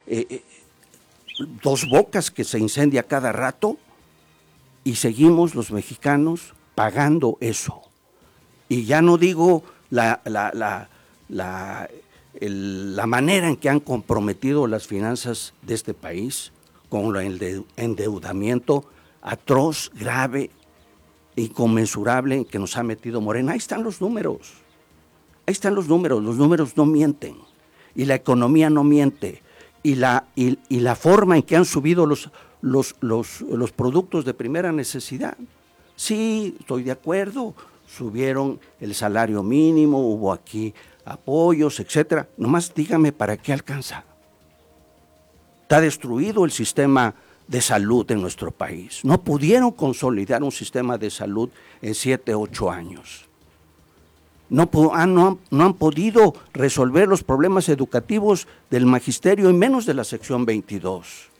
Dos Bocas que se incendia cada rato y seguimos los mexicanos pagando eso. Y ya no digo la manera en que han comprometido las finanzas de este país con el endeudamiento atroz, grave, inconmensurable en que nos ha metido Morena. Ahí están los números, los números no mienten, y la economía no miente, y la forma en que han subido los productos de primera necesidad. Sí, estoy de acuerdo, subieron el salario mínimo, hubo aquí apoyos, etcétera. Nomás dígame para qué alcanza. Está destruido el sistema de salud en nuestro país. No pudieron consolidar un sistema de salud en 7, 8 años. No han podido resolver los problemas educativos del magisterio y menos de la sección 22.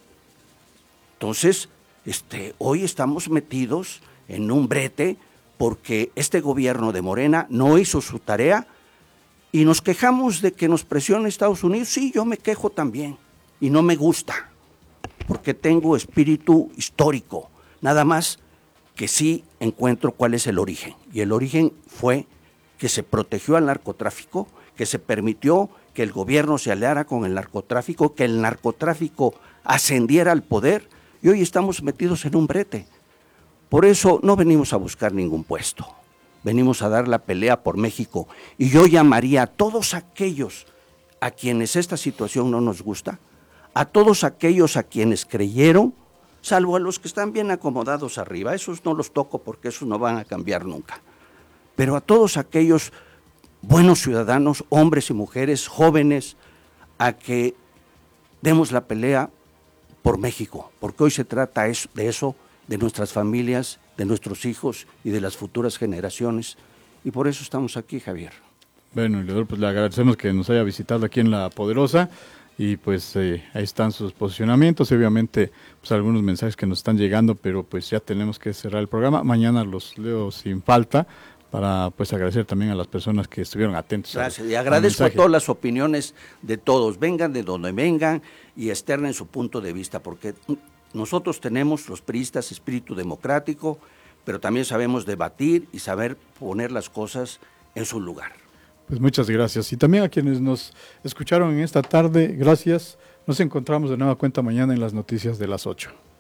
Entonces, hoy estamos metidos en un brete porque este gobierno de Morena no hizo su tarea y nos quejamos de que nos presiona Estados Unidos. Sí, yo me quejo también y no me gusta porque tengo espíritu histórico, nada más que sí encuentro cuál es el origen. Y el origen fue que se protegió al narcotráfico, que se permitió que el gobierno se aliara con el narcotráfico, que el narcotráfico ascendiera al poder, y hoy estamos metidos en un brete. Por eso no venimos a buscar ningún puesto, venimos a dar la pelea por México, y yo llamaría a todos aquellos a quienes esta situación no nos gusta, a todos aquellos a quienes creyeron, salvo a los que están bien acomodados arriba, esos no los toco porque esos no van a cambiar nunca, pero a todos aquellos buenos ciudadanos, hombres y mujeres, jóvenes, a que demos la pelea por México, porque hoy se trata de eso, de nuestras familias, de nuestros hijos y de las futuras generaciones, y por eso estamos aquí, Javier. Bueno, Leodoro, pues le agradecemos que nos haya visitado aquí en La Poderosa, y pues ahí están sus posicionamientos, y obviamente pues algunos mensajes que nos están llegando, pero pues ya tenemos que cerrar el programa. Mañana los leo sin falta, para pues agradecer también a las personas que estuvieron atentos. Gracias, y agradezco todas las opiniones de todos, vengan de donde vengan y externen su punto de vista, porque nosotros tenemos, los priistas, espíritu democrático, pero también sabemos debatir y saber poner las cosas en su lugar. Pues muchas gracias, y también a quienes nos escucharon en esta tarde, gracias. Nos encontramos de nueva cuenta mañana en las noticias de las 8.